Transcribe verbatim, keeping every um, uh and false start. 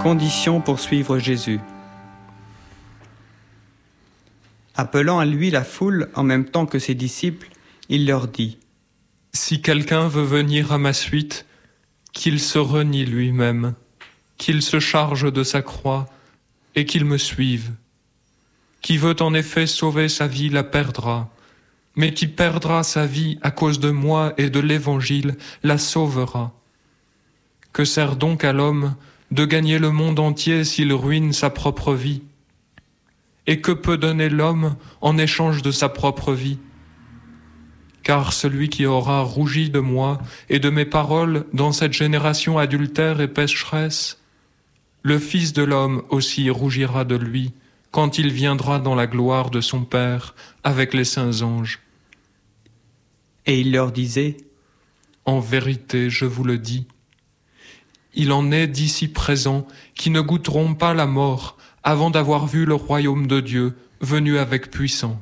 Conditions pour suivre Jésus. Appelant à lui la foule en même temps que ses disciples, il leur dit : « Si quelqu'un veut venir à ma suite, qu'il se renie lui-même, qu'il se charge de sa croix et qu'il me suive. Qui veut en effet sauver sa vie la perdra, mais qui perdra sa vie à cause de moi et de l'Évangile la sauvera. Que sert donc à l'homme de gagner le monde entier s'il ruine sa propre vie ? Et que peut donner l'homme en échange de sa propre vie ? Car celui qui aura rougi de moi et de mes paroles dans cette génération adultère et pécheresse, le Fils de l'homme aussi rougira de lui quand il viendra dans la gloire de son Père avec les saints anges. » Et il leur disait : « En vérité, je vous le dis, il en est d'ici présents qui ne goûteront pas la mort avant d'avoir vu le royaume de Dieu venu avec puissance. »